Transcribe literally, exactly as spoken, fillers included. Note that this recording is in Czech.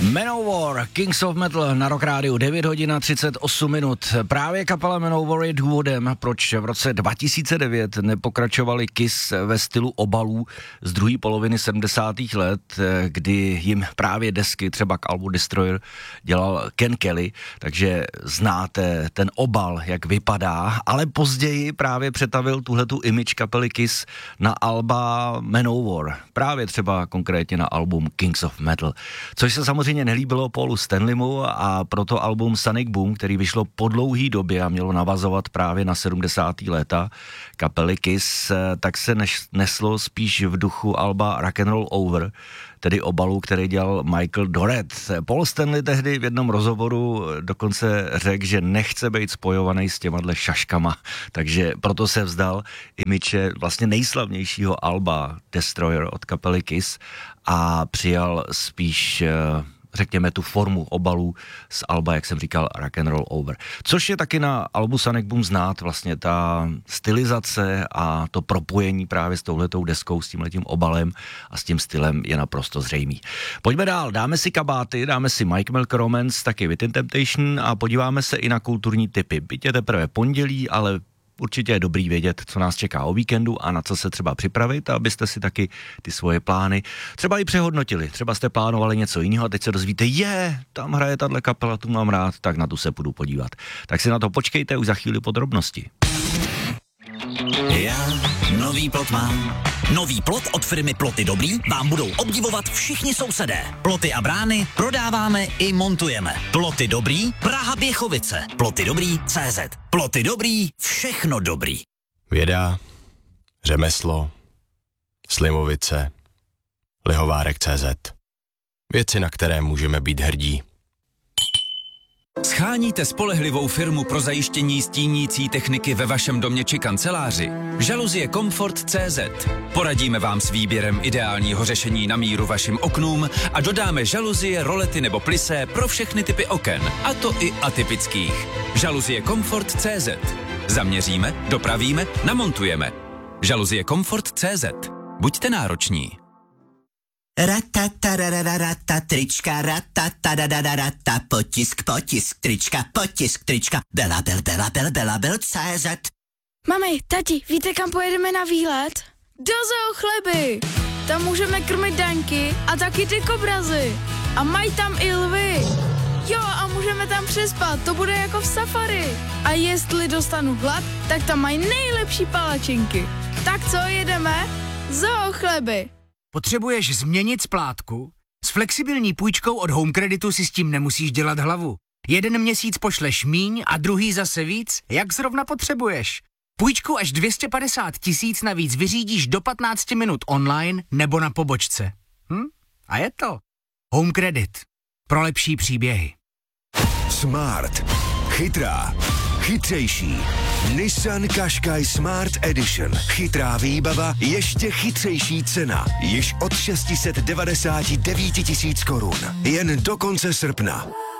Manowar, Kings of Metal na Rock Rádiu, devět hodin a třicet osm minut. Právě kapela Manowar je důvodem, proč v roce dva tisíce devět nepokračovali Kiss ve stylu obalů z druhé poloviny sedmdesátých let, kdy jim právě desky třeba k albu Destroyer dělal Ken Kelly, takže znáte ten obal, jak vypadá, ale později právě přetavil tuhletu image kapely Kiss na alba Manowar, právě třeba konkrétně na album Kings of Metal, což se samozřejmě nelíbilo Paulu Stanleymu a proto album Sonic Boom, který vyšlo po dlouhý době a mělo navazovat právě na sedmdesátá léta kapely Kiss, tak se neslo spíš v duchu alba Rock and Roll Over, tedy obalu, který dělal Michael Dorret. Paul Stanley tehdy v jednom rozhovoru dokonce řekl, že nechce být spojovaný s těmahle šaškama, takže proto se vzdal imiče vlastně nejslavnějšího alba Destroyer od kapely Kiss a přijal spíš, řekněme, tu formu obalů z alba, jak jsem říkal, Rock and Roll Over. Což je taky na albu Sonic Boom znát, vlastně ta stylizace a to propojení právě s touhletou deskou, s tímhletím obalem a s tím stylem je naprosto zřejmý. Pojďme dál, dáme si kabáty, dáme si My Chemical Romance, taky Within Temptation a podíváme se i na kulturní tipy. Byť je teprve pondělí, ale určitě je dobrý vědět, co nás čeká o víkendu a na co se třeba připravit, abyste si taky ty svoje plány třeba i přehodnotili. Třeba jste plánovali něco jiného a teď se dozvíte, je, tam hraje tahle kapela, tu mám rád, tak na tu se půjdu podívat. Tak si na to počkejte, už za chvíli podrobnosti. Já nový plot mám. Nový plot od firmy Ploty Dobrý vám budou obdivovat všichni sousedé. Ploty a brány prodáváme i montujeme. Ploty Dobrý, Praha Běchovice. Ploty Dobrý C Z. Ploty Dobrý, všechno dobrý. Věda, řemeslo, Slimovice, Lihovárek C Z. Věci, na které můžeme být hrdí. Sháníte spolehlivou firmu pro zajištění stínící techniky ve vašem domě či kanceláři? Žaluzie Comfort tečka cé zet. Poradíme vám s výběrem ideálního řešení na míru vašim oknům a dodáme žaluzie, rolety nebo plisé pro všechny typy oken, a to i atypických. Žaluzie Comfort tečka cé zet. Zaměříme, dopravíme, namontujeme. Žaluzie Comfort tečka cé zet. Buďte nároční. Ratatarararata, trička, ratatadadadata, potisk, potisk, trička, potisk, trička, bela, bel, bela, bel, bela, bel, C Z. Mami, tati, víte, kam pojedeme na výlet? Do Zoo Chleby! Tam můžeme krmit daňky a taky ty kobrazy. A mají tam i lvy. Jo, a můžeme tam přespat, to bude jako v safari. A jestli dostanu hlad, tak tam mají nejlepší palačinky. Tak co, jedeme? Zoo Chleby! Potřebuješ změnit splátku? S flexibilní půjčkou od Home Creditu si s tím nemusíš dělat hlavu. Jeden měsíc pošleš míň a druhý zase víc, jak zrovna potřebuješ. Půjčku až dvě stě padesát tisíc navíc vyřídíš do patnáct minut online nebo na pobočce. Hm? A je to. Home Credit. Pro lepší příběhy. Smart. Chytrá. Chytřejší. Nissan Qashqai Smart Edition. Chytrá výbava, ještě chytřejší cena. Již od šest set devadesát devět tisíc korun. Jen do konce srpna.